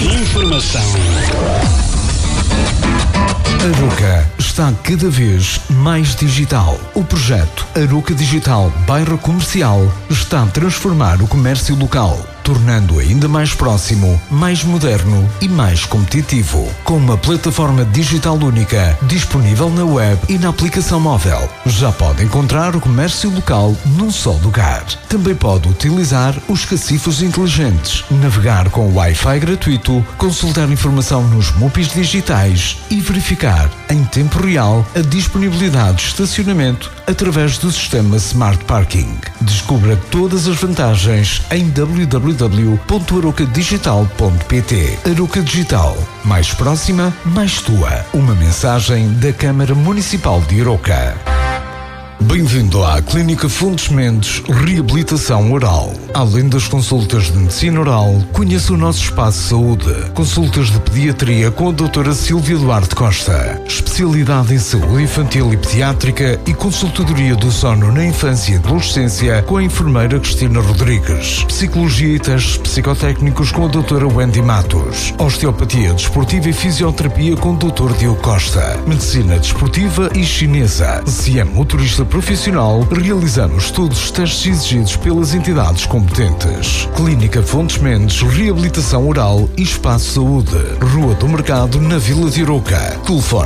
Informação. Aroca está cada vez mais digital. O projeto Aroca Digital Bairro Comercial está a transformar o comércio local, tornando-o ainda mais próximo, mais moderno e mais competitivo. Com uma plataforma digital única, disponível na web e na aplicação móvel, já pode encontrar o comércio local num só lugar. Também pode utilizar os cacifos inteligentes, navegar com o Wi-Fi gratuito, consultar informação nos MUPIs digitais e verificar em tempo real a disponibilidade de estacionamento através do sistema Smart Parking. Descubra todas as vantagens em www.arocadigital.pt. Aroca Digital, mais próxima, mais tua. Uma mensagem da Câmara Municipal de Aroca. Bem-vindo à Clínica Fontes Mendes Reabilitação Oral. Além das consultas de medicina oral, conheça o nosso espaço de saúde. Consultas de pediatria com a doutora Silvia Duarte Costa. Especialidade em saúde infantil e pediátrica e consultadoria do sono na infância e adolescência com a enfermeira Cristina Rodrigues. Psicologia e testes psicotécnicos com a doutora Wendy Matos. Osteopatia desportiva e fisioterapia com o doutor Diogo Costa. Medicina desportiva e chinesa. Se é motorista profissional, realizamos todos os testes exigidos pelas entidades competentes. Clínica Fontes Mendes Reabilitação Oral e Espaço Saúde. Rua do Mercado, na Vila de Aroca. Telefone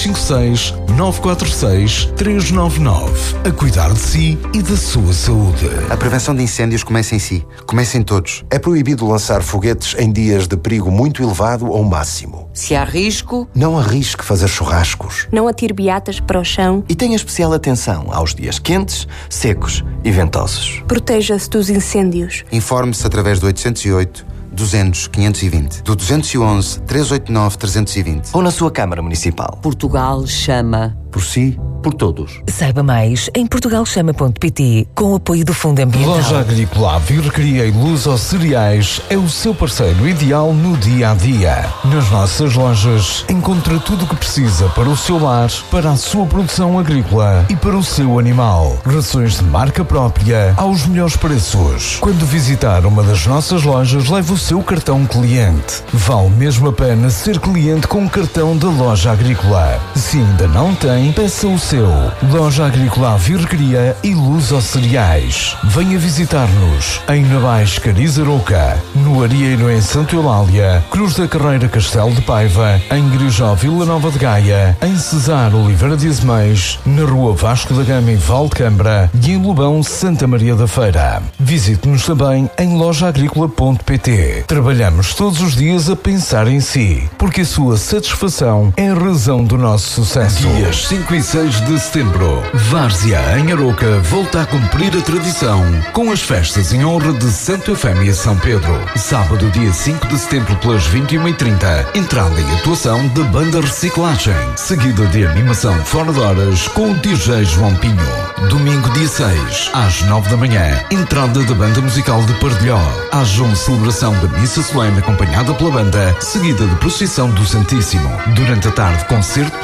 256-946-399. A cuidar de si e da sua saúde. A prevenção de incêndios começa em si. Começa em todos. É proibido lançar foguetes em dias de perigo muito elevado ou máximo. Se há risco, não arrisque fazer churrascos. Não atire beatas para o chão. E tenha especial atenção aos dias quentes, secos e ventosos. Proteja-se dos incêndios. Informe-se através do 808 200 520, do 211 389 320 ou na sua Câmara Municipal. Portugal chama. Por si, por todos. Saiba mais em portugalchama.pt, com o apoio do Fundo Ambiental. Loja Agrícola Avirrecaria e Luz aos Cereais é o seu parceiro ideal no dia-a-dia. Nas nossas lojas encontra tudo o que precisa para o seu lar, para a sua produção agrícola e para o seu animal. Rações de marca própria aos melhores preços. Quando visitar uma das nossas lojas, leve o seu cartão cliente. Vale mesmo a pena ser cliente com o cartão da Loja Agrícola. Se ainda não tem, peça o seu. Loja Agrícola Avirrecaria e Luz aos Cereais. Venha visitar-nos em Navais, Cariz, Aroca, no Arieiro em Santa Eulália, Cruz da Carreira, Castelo de Paiva, em Grijó, Vila Nova de Gaia, em Cesar, Oliveira de Azeméis, na Rua Vasco da Gama, em Valdecambra e em Lobão, Santa Maria da Feira. Visite-nos também em lojaagricola.pt. Trabalhamos todos os dias a pensar em si, porque a sua satisfação é a razão do nosso sucesso. Dias 5 e 6 de setembro, Várzea, em Aroca, volta a cumprir a tradição com as festas em honra de Santo Efémia São Pedro. Sábado, dia 5 de setembro, pelas 21h30, entrada e atuação da banda Reciclagem, seguida de animação fora de horas com o DJ João Pinho. Domingo, dia 6, às 9 da manhã, entrada da banda musical de Pardelhó. Às 11, celebração da missa solene acompanhada pela banda, seguida de procissão do Santíssimo. Durante a tarde, concerto